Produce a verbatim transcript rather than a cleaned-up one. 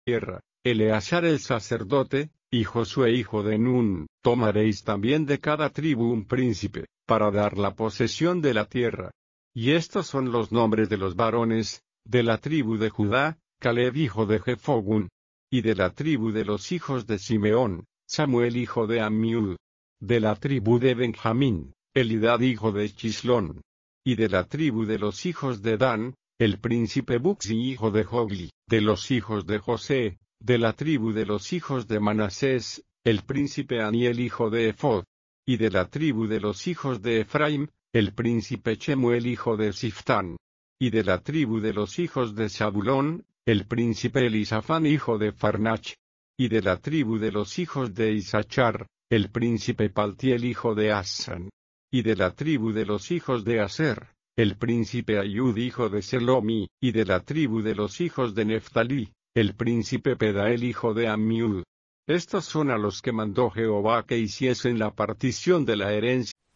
tierra, Eleazar el sacerdote, y Josué hijo de Nun. Tomaréis también de cada tribu un príncipe, para dar la posesión de la tierra. Y estos son los nombres de los varones, de la tribu de Judá, Caleb hijo de Jefogun. Y de la tribu de los hijos de Simeón, Samuel hijo de Amiud. De la tribu de Benjamín, Elidad hijo de Chislón. Y de la tribu de los hijos de Dan, el príncipe Buzi hijo de Jogli. De los hijos de José, de la tribu de los hijos de Manasés, el príncipe Aniel hijo de Ephod. Y de la tribu de los hijos de Efraim, el príncipe Chemuel hijo de Siftán. Y de la tribu de los hijos de Zabulón, el príncipe Elisafán hijo de Farnach. Y de la tribu de los hijos de Isachar, el príncipe Paltiel hijo de Asan. Y de la tribu de los hijos de Aser, el príncipe Ayud hijo de Selomi. Y de la tribu de los hijos de Neftalí, el príncipe Pedael hijo de Amiud. Estos son a los que mandó Jehová que hiciesen la partición de la herencia.